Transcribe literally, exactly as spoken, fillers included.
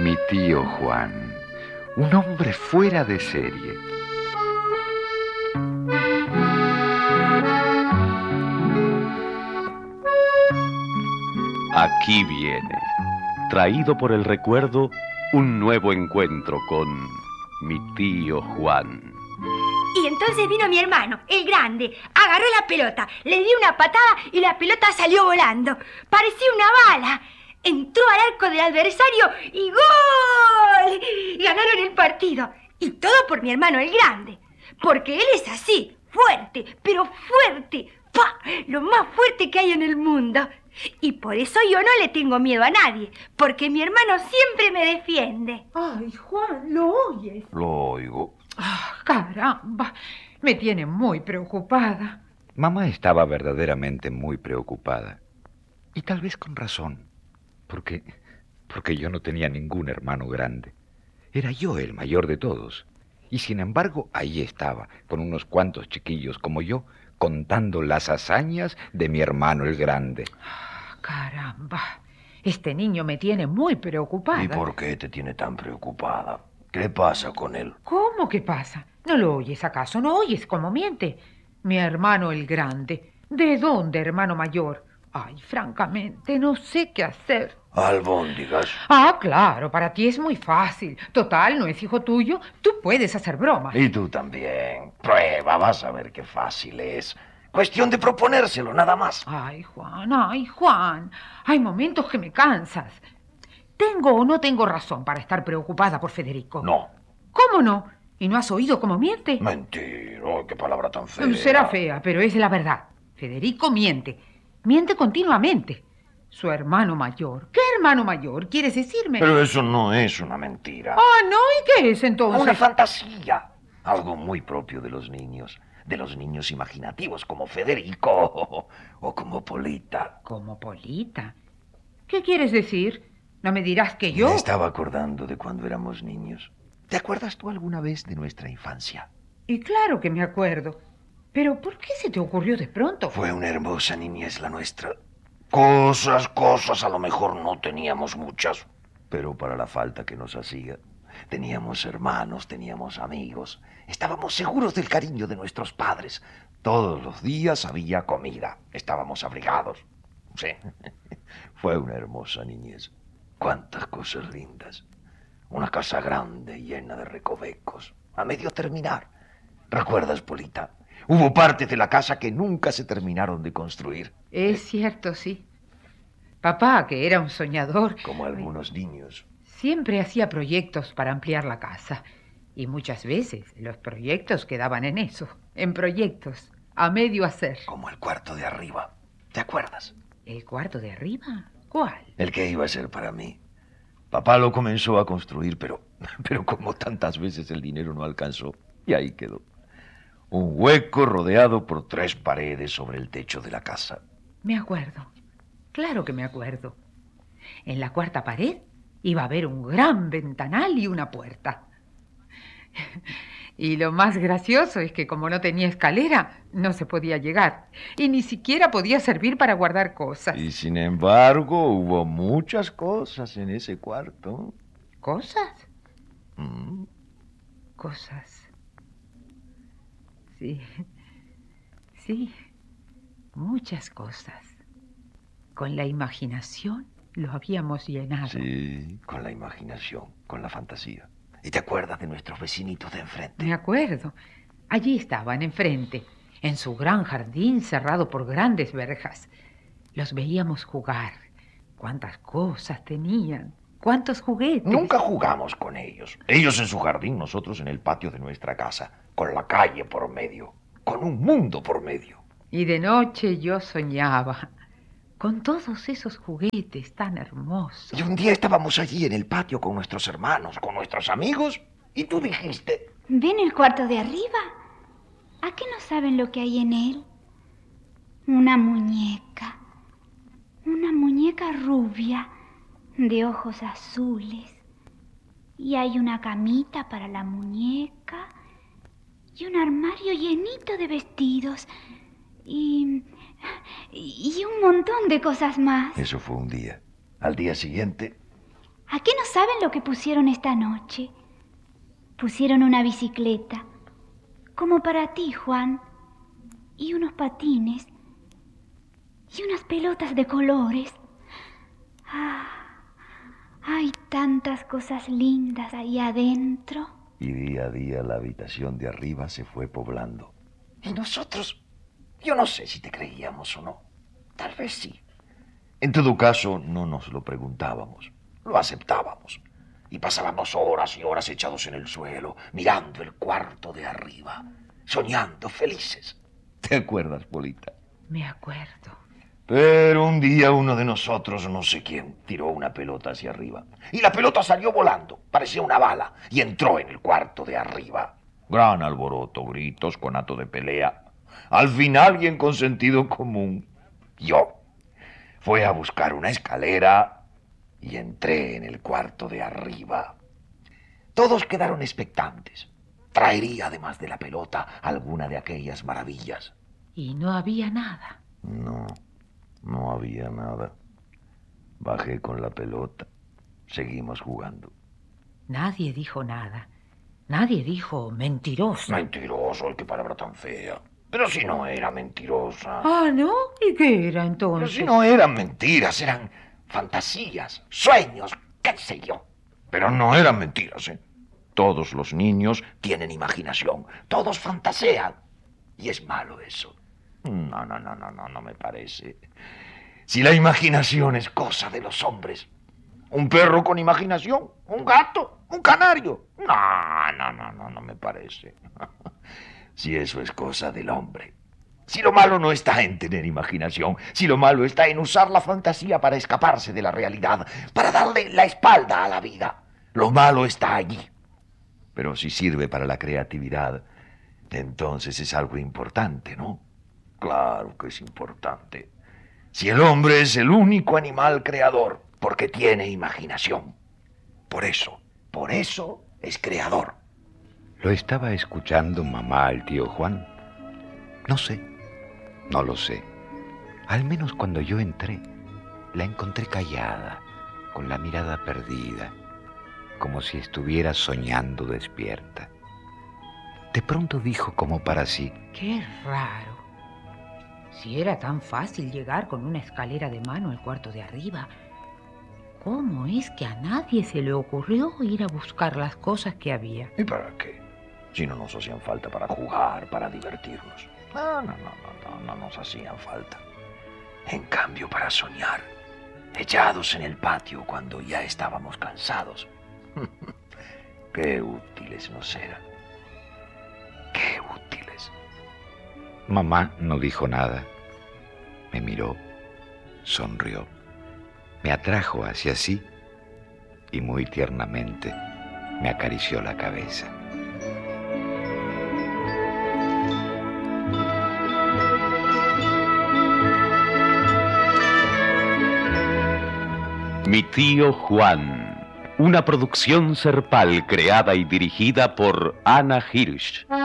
Mi tío Juan, un hombre fuera de serie. Aquí viene, traído por el recuerdo, un nuevo encuentro con mi tío Juan. Y entonces vino mi hermano, el grande, agarró la pelota, le dio una patada y la pelota salió volando. Parecía una bala. Entró al arco del adversario y ¡gol! Ganaron el partido. Y todo por mi hermano, el grande. Porque él es así, fuerte, pero fuerte. ¡Pah! Lo más fuerte que hay en el mundo. Y por eso yo no le tengo miedo a nadie, porque mi hermano siempre me defiende. Ay, Juan, ¿lo oyes? Lo oigo. Ah, caramba, me tiene muy preocupada. Mamá estaba verdaderamente muy preocupada. Y tal vez con razón. Porque, porque yo no tenía ningún hermano grande. Era yo el mayor de todos. Y sin embargo, ahí estaba, con unos cuantos chiquillos como yo, contando las hazañas de mi hermano el grande. Ah, caramba, este niño me tiene muy preocupada. ¿Y por qué te tiene tan preocupada? ¿Qué le pasa con él? ¿Cómo que pasa? ¿No lo oyes acaso? ¿No oyes cómo miente? Mi hermano el grande. ¿De dónde, hermano mayor? Ay, francamente, no sé qué hacer. Albóndigas. Ah, claro, para ti es muy fácil. Total, no es hijo tuyo, tú puedes hacer bromas. Y tú también. Prueba, vas a ver qué fácil es. Cuestión de proponérselo, nada más. Ay, Juan, ay, Juan. Hay momentos que me cansas. ¿Tengo o no tengo razón para estar preocupada por Federico? No. ¿Cómo no? ¿Y no has oído cómo miente? Mentira, oh, qué palabra tan fea. Será fea, pero es la verdad. Federico miente. Miente continuamente. Su hermano mayor. ¿Qué hermano mayor? ¿Quieres decirme? Pero eso no es una mentira. Ah, ¿no? ¿Y qué es entonces? Una fantasía. Algo muy propio de los niños. De los niños imaginativos como Federico o, o como Polita. ¿Como Polita? ¿Qué quieres decir? ¿No me dirás que yo...? Me estaba acordando de cuando éramos niños. ¿Te acuerdas tú alguna vez de nuestra infancia? Y claro que me acuerdo. Pero ¿por qué se te ocurrió de pronto? Fue una hermosa niñez la nuestra. Cosas, cosas, a lo mejor no teníamos muchas, pero para la falta que nos hacía, teníamos hermanos, teníamos amigos, estábamos seguros del cariño de nuestros padres. Todos los días había comida, estábamos abrigados. Sí, fue una hermosa niñez. Cuántas cosas lindas. Una casa grande, llena de recovecos, a medio terminar. ¿Recuerdas, Polita? Hubo partes de la casa que nunca se terminaron de construir. Es cierto, sí. Papá, que era un soñador... Como algunos niños. Siempre hacía proyectos para ampliar la casa. Y muchas veces los proyectos quedaban en eso, en proyectos, a medio hacer. Como el cuarto de arriba. ¿Te acuerdas? ¿El cuarto de arriba? ¿Cuál? El que iba a ser para mí. Papá lo comenzó a construir, pero, pero como tantas veces el dinero no alcanzó, y ahí quedó. Un hueco rodeado por tres paredes sobre el techo de la casa. Me acuerdo. Claro que me acuerdo. En la cuarta pared iba a haber un gran ventanal y una puerta. Y lo más gracioso es que como no tenía escalera, no se podía llegar. Y ni siquiera podía servir para guardar cosas. Y sin embargo, hubo muchas cosas en ese cuarto. ¿Cosas? Mm. Cosas. Sí, sí, muchas cosas. Con la imaginación lo habíamos llenado. Sí, con la imaginación, con la fantasía. ¿Y te acuerdas de nuestros vecinitos de enfrente? Me acuerdo. Allí estaban, enfrente, en su gran jardín cerrado por grandes verjas. Los veíamos jugar. Cuántas cosas tenían, cuántos juguetes. Nunca jugamos con ellos. Ellos en su jardín, nosotros en el patio de nuestra casa, con la calle por medio, con un mundo por medio. Y de noche yo soñaba con todos esos juguetes tan hermosos. Y un día estábamos allí en el patio con nuestros hermanos, con nuestros amigos, y tú dijiste... ¿Ven el cuarto de arriba? ¿A qué no saben lo que hay en él? Una muñeca. Una muñeca rubia, de ojos azules. Y hay una camita para la muñeca. Y un armario llenito de vestidos. Y... y un montón de cosas más. Eso fue un día. Al día siguiente, ¿A qué no saben lo que pusieron esta noche? Pusieron una bicicleta, como para ti, Juan, y unos patines, y unas pelotas de colores. Ah, hay tantas cosas lindas ahí adentro. Y día a día la habitación de arriba se fue poblando. Y nosotros, yo no sé si te creíamos o no. Tal vez sí. En todo caso, no nos lo preguntábamos. Lo aceptábamos. Y pasábamos horas y horas echados en el suelo, mirando el cuarto de arriba, soñando felices. ¿Te acuerdas, Polita? Me acuerdo. Pero un día uno de nosotros, no sé quién, tiró una pelota hacia arriba. Y la pelota salió volando, parecía una bala, y entró en el cuarto de arriba. Gran alboroto, gritos, conato de pelea. Al fin alguien con sentido común, yo, fue a buscar una escalera y entré en el cuarto de arriba. Todos quedaron expectantes. Traería, además de la pelota, alguna de aquellas maravillas. Y no había nada. No, no había nada. Bajé con la pelota. Seguimos jugando. Nadie dijo nada. Nadie dijo mentiroso. Mentiroso, qué palabra tan fea. Pero si no era mentirosa. Ah, ¿no? ¿Y qué era Pero entonces? si no eran mentiras, eran fantasías, sueños, qué sé yo. Pero no eran mentiras, ¿eh? Todos los niños tienen imaginación, todos fantasean. Y es malo eso. No, no, no, no, no, no me parece. Si la imaginación es cosa de los hombres, un perro con imaginación, un gato, un canario. No, no, no, no, no me parece. Si eso es cosa del hombre. Si lo malo no está en tener imaginación, si lo malo está en usar la fantasía para escaparse de la realidad, para darle la espalda a la vida, lo malo está allí. Pero si sirve para la creatividad, entonces es algo importante, ¿no? Claro que es importante. Si el hombre es el único animal creador, porque tiene imaginación. Por eso, por eso es creador. ¿Lo estaba escuchando mamá al tío Juan? No sé, no lo sé. Al menos cuando yo entré, la encontré callada, con la mirada perdida, como si estuviera soñando despierta. De pronto dijo como para sí: Qué raro. Si era tan fácil llegar con una escalera de mano al cuarto de arriba, ¿cómo es que a nadie se le ocurrió ir a buscar las cosas que había? ¿Y para qué? Si no nos hacían falta para jugar, para divertirnos. No, no, no, no, no, no nos hacían falta. En cambio, para soñar, echados en el patio cuando ya estábamos cansados. Qué útiles nos eran. Qué útiles. Mamá no dijo nada. Me miró, sonrió, me atrajo hacia sí y muy tiernamente me acarició la cabeza. Mi tío Juan, una producción Serpal creada y dirigida por Ana Hirsch.